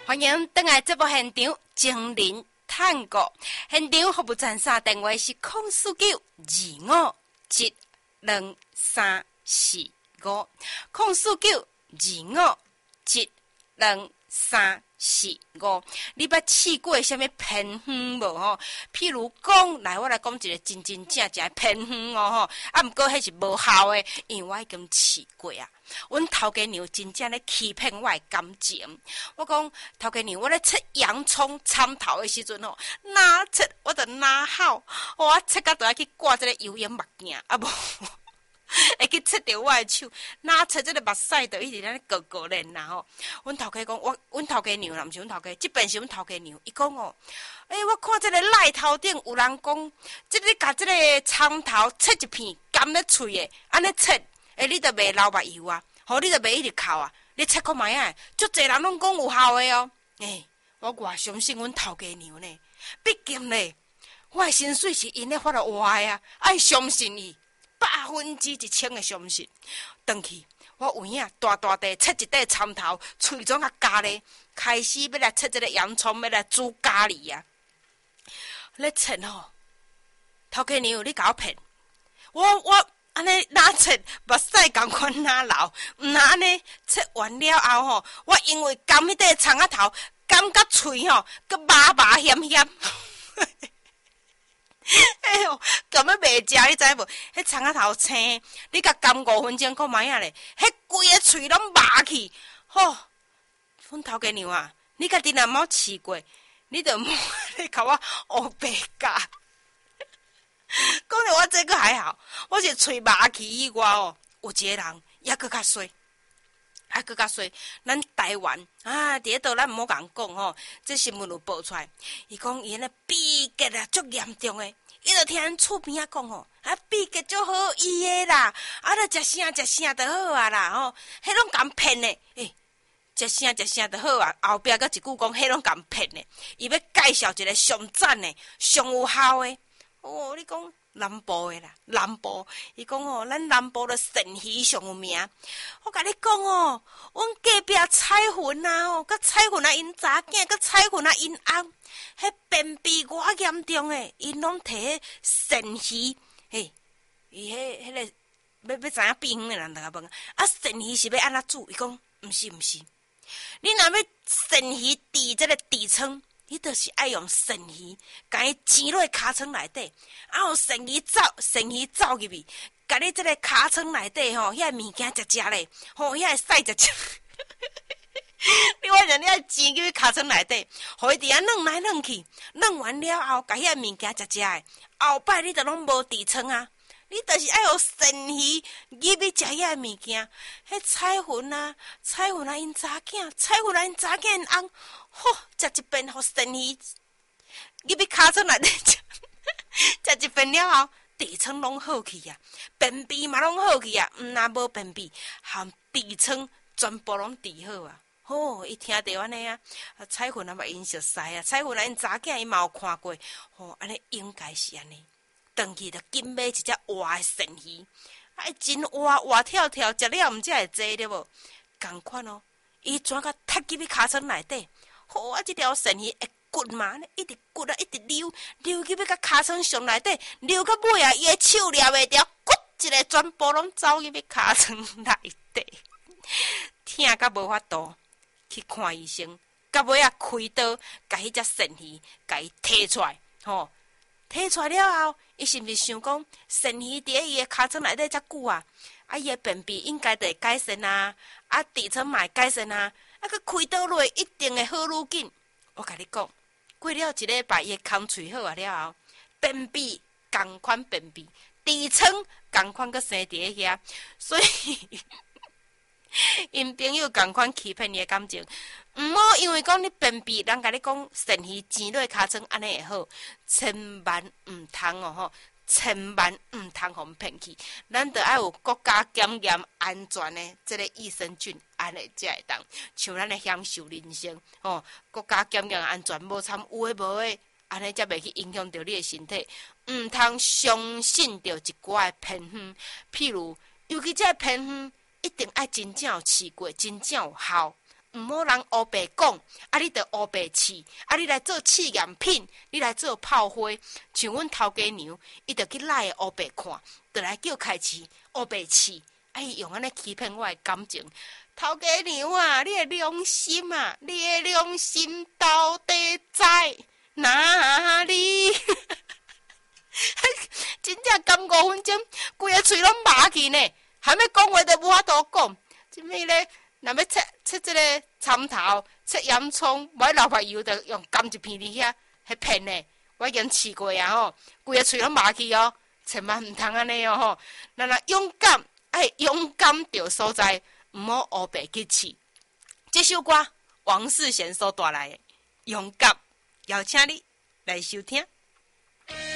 欢迎登来这部现场，精灵探戈现场服务站三电话是04925723450，04925723445。你捌试过什么偏方无吼？譬如讲，我来讲一个真正的偏方哦吼，毋过迄是无效的，因为我已经试过啊。阮头家娘真正咧欺骗我的感情。我讲头家娘，我咧切洋葱参头的时阵吼，哪切我就哪好，我切到都要去挂这个油烟目镜，啊无会去切到我的手，哪切这个目屎就一直咧高高练啦吼。阮头家讲，阮头家娘啦，毋是阮头家，即边是阮头家娘。伊讲哦，我看这个赖头顶有人讲，即个甲这个参头切一片，含咧喙的，安尼切。你著袂流目油啊，吼，你著袂一直哭啊，你切看卖啊，足侪人拢讲有效的哦。我偌相信阮头家娘呢，毕竟咧，我的薪水是因咧发了活的啊，爱相信伊，1000%的相信。转去，我有影大地切一块参头，喙中啊加咧，开始要来切这个洋葱，要来煮咖喱啊。咧切吼，头家娘你甲我骗，我。安尼哪切目屎共款哪流，毋那安尼切完了后吼，我因为含迄块葱仔头，感觉喙吼，佮麻麻咸咸。哎哟，咁要袂食，你知无？迄葱仔头青，你甲含5分钟看卖啊咧，迄规个喙拢麻去。吼，阮头家娘啊，你家己若冇试过，你著莫你甲我黑白教。讲着我这个还好，我是喙麻去以外哦，有一个人也搁较衰，咱台湾啊，伫倒咱毋好共讲吼，这新闻有报出来，伊讲伊那鼻结啊，足严重诶，伊就听咱厝边仔讲吼，鼻结足好医诶啦，著食啥就好啊啦吼，迄拢共骗诶，食啥就好啊，后壁搁一句讲，迄拢共骗诶，伊要介绍一个上赞诶、上有效诶。哦，你讲南部的啦，南部，伊讲哦，咱南部的鳝鱼上有名。我甲你讲哦，阮隔壁彩云啊，哦，佮彩云啊，因查囝，佮彩云啊，因翁，迄便秘偌严重诶，因拢摕迄鳝鱼，伊迄个要知影变远的人，大家问鳝鱼是要安怎煮？伊讲毋是，你若要鳝鱼治这个痔疮。你就是爱用鳝鱼，甲伊煎落尻川内底，有鳝鱼走入去，甲你这个尻川内底吼，遐物件食咧，吼，遐会使食。你我讲你爱煎入去尻川内底，互伊伫遐软来软去，软完了后，甲遐物件食诶，后摆你就拢无痔疮啊。你就是爱用鳝鱼入去食遐物件，迄彩云啊，因查囝，因翁，吼，食一遍互鳝鱼入去尻川内底食，食一遍了后，痔疮拢好去啊，便秘嘛拢好去啊，若无便秘，含痔疮全部拢治好啊。吼，伊听着安尼啊，彩云啊嘛因熟悉啊，彩云啊因查囝伊嘛有看过，吼，安尼应该是安尼。转去就紧买一只活的鳝鱼，真活跳跳，食了毋才会坐对无？共款哦，伊怎甲踢入去尻川内底？好即条鳝鱼会骨嘛，一直骨啊，一直流入去甲尻川上内底，流到尾啊，伊的手抓袂牢，骨一个全部拢走入去尻川内底，疼甲无法度，去看医生，到尾啊开刀，甲迄只鳝鱼甲伊摕出来，吼。摕出来了后，伊是毋是想讲鳝鱼伫伊的尻川内底遮久啊？伊的便秘应该就会改善啊，痔疮嘛会改善啊，佮开刀落一定会好愈紧。我甲你讲，过了一礼拜，伊的空喙好啊了后，便秘共款便秘，痔疮共款佮生伫遐，所以因朋友共款欺骗你的感情。毋好因为讲你便秘，人甲你讲鳝鱼煎落尻川安尼会好，千万毋通哦吼，千万毋通互骗去。咱得爱有国家检验安全的这个益生菌，安尼才会当像咱的享受人生吼。国家检验安全，无参有诶无诶，安尼才袂去影响到你的身体。毋通相信着一寡诶偏方，譬如尤其这偏方一定爱真正有试过，真正有效。 毋好人黑白讲，啊，你着黑白试，啊，你来做试验品，你来做炮灰，像阮头家娘，伊着去赖黑白看，着来叫开市黑白试，啊，伊用安尼欺骗我的感情。头家娘啊，你的良心啊，你的良心到底在哪里？真正甘5分钟，规个喙拢麻去呢，还没讲话都无法度讲。即物咧，若要切即个参头，切洋葱，买老白油，着用甘一片伫遐，迄片呢，我已经试过啊吼，规个喙拢麻去哦，千万毋通安尼哦吼。咱若勇敢，勇敢着所在，毋好黑白去试。这首歌王世贤所带来的勇敢，邀请你来收听。